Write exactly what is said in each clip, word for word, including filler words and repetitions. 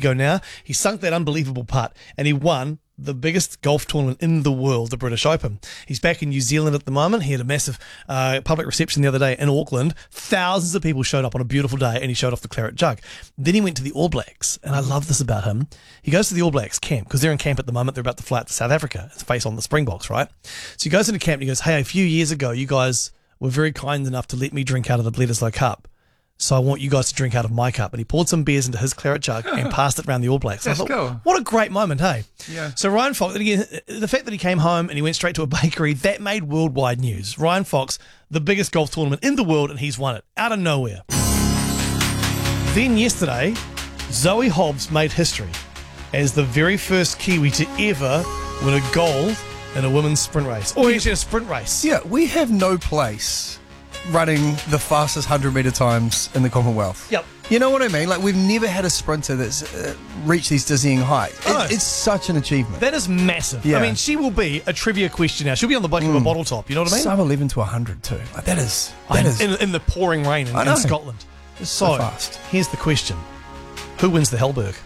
ago now. He sunk that unbelievable putt and he won the biggest golf tournament in the world, the British Open. He's back in New Zealand at the moment. He had a massive uh, public reception the other day in Auckland. Thousands of people showed up on a beautiful day and he showed off the claret jug. Then he went to the All Blacks, and I love this about him. He goes to the All Blacks camp because they're in camp at the moment. They're about to fly out to South Africa. It's face on the Springboks, right? So he goes into camp and he goes, hey, a few years ago, you guys were very kind enough to let me drink out of the Bledisloe Cup. So I want you guys to drink out of my cup. And he poured some beers into his claret jug and passed it around the All Blacks. That's I thought, cool. what a great moment, hey? Yeah. So Ryan Fox, and again, the fact that he came home and he went straight to a bakery, that made worldwide news. Ryan Fox, the biggest golf tournament in the world, and he's won it out of nowhere. Then yesterday, Zoe Hobbs made history as the very first Kiwi to ever win a gold in a women's sprint race. Or actually a sprint race. Yeah, we have no place running the fastest one hundred metre times in the Commonwealth. Yep. You know what I mean? Like, we've never had a sprinter that's uh, reached these dizzying heights. Oh. It, it's such an achievement. That is massive. Yeah. I mean, she will be a trivia question now. She'll be on the back of a bottle top. You know what I mean? Sub eleven to one hundred too. Like, that is, that I- is in, in the pouring rain in, I know. in Scotland. it's so So, fast. here's the question. Who wins the Hellberg?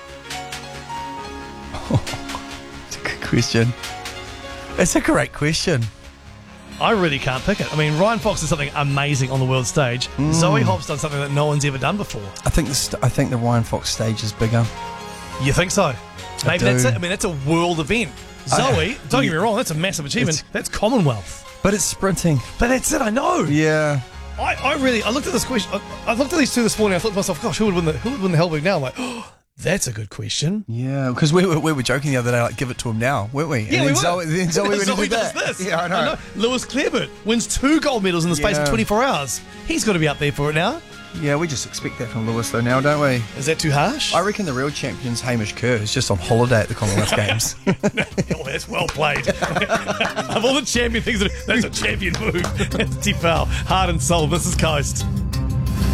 It's a good question. It's a great question. I really can't pick it. I mean, Ryan Fox did something amazing on the world stage. Zoe Hobbs done something that no one's ever done before. I think the st- I think the Ryan Fox stage is bigger. You think so? Maybe that's do. it. I mean, that's a world event. Zoe, don't get me wrong, that's a massive achievement. It's- That's Commonwealth. But it's sprinting. But that's it, I know. Yeah. I, I really, I looked at this question, I, I looked at these two this morning, I thought to myself, gosh, who would win the, who would win the Hellberg now? I'm like, oh, that's a good question. Yeah, because we were, we were joking the other day, like, give it to him now, weren't we? Yeah, and then we were. Zoe, then Zoe went and Zoe did does that. this. Yeah, I know. Lewis Clareburt wins two gold medals in the space Yeah. of twenty-four hours. He's got to be up there for it now. Yeah, we just expect that from Lewis, though, now, don't we? Is that too harsh? I reckon the real champion's Hamish Kerr is just on holiday at the Commonwealth Games. Oh, that's well played. Of all the champion things, that's a champion move. That's T F L, heart and soul. This is Coast.